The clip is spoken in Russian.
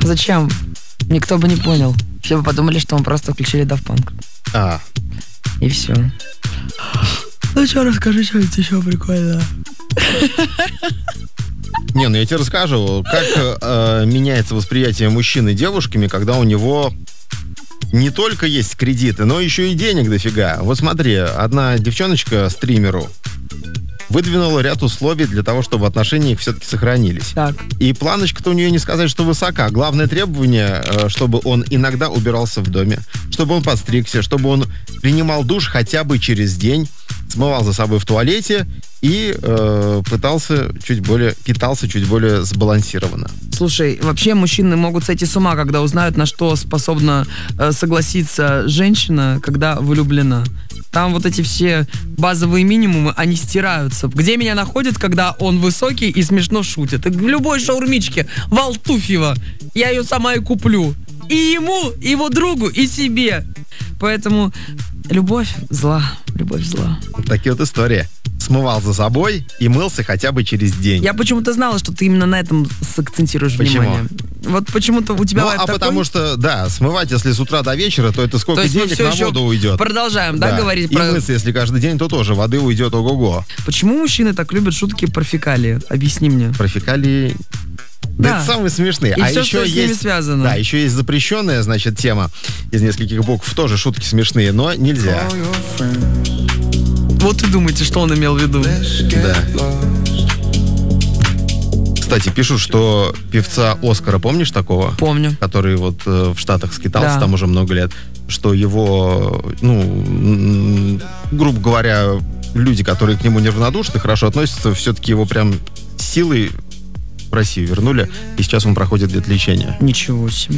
Зачем? Никто бы не понял. Все бы подумали, что мы просто включили Daft Punk. И все. Ну что, расскажи что-нибудь еще прикольно. Не, ну я тебе расскажу, как меняется восприятие мужчины девушками, когда у него не только есть кредиты, но еще и денег дофига. Вот смотри, одна девчоночка, стримеру, выдвинула ряд условий для того, чтобы отношения их все-таки сохранились. Так. И планочка-то у нее не сказать, что высока. Главное требование, чтобы он иногда убирался в доме, чтобы он подстригся, чтобы он принимал душ хотя бы через день, смывал за собой в туалете и питался чуть более сбалансированно. Слушай, вообще мужчины могут сойти с ума, когда узнают, на что способна согласиться женщина, когда влюблена. Там вот эти все базовые минимумы, они стираются. Где меня находят, когда он высокий и смешно шутит? И в любой шаурмичке Валтуфьева я ее сама и куплю. И ему, и его другу, и себе. Поэтому любовь зла. Любовь зла. Вот такие вот истории. Смывал за собой и мылся хотя бы через день. Я почему-то знала, что ты именно на этом сакцентируешь внимание. Вот почему-то у тебя такой... потому что, да, смывать, если с утра до вечера, то это сколько денег на воду уйдет. Продолжаем, да, говорить про... И мыться, если каждый день, то тоже воды уйдет ого-го. Почему мужчины так любят шутки про фекалии? Объясни мне. Про фекалии... Да, это самые смешные. И все, что с ними связано. Да, еще есть запрещенная, значит, тема из нескольких букв. Тоже шутки смешные, но нельзя. Вот и думаете, что он имел в виду. Да. Кстати, пишут, что певца Оскара, помнишь такого? Помню. Который вот в Штатах скитался, там уже много лет. Что его, грубо говоря, люди, которые к нему неравнодушны, хорошо относятся, все-таки его прям силой в Россию вернули, и сейчас он проходит где-то лечение. Ничего себе.